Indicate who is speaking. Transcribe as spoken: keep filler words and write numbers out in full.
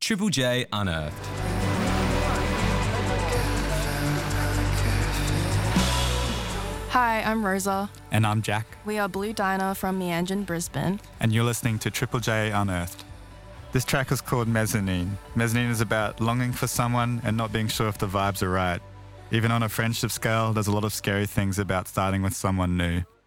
Speaker 1: Triple J Unearthed.
Speaker 2: Hi, I'm Rosa.
Speaker 3: And I'm Jack.
Speaker 2: We are Blue Diner from Meanjin, Brisbane.
Speaker 3: And you're listening to Triple J Unearthed. This track is called Mezzanine. Mezzanine is about longing for someone and not being sure if the vibes are right. Even on a friendship scale, there's a lot of scary things about starting with someone new.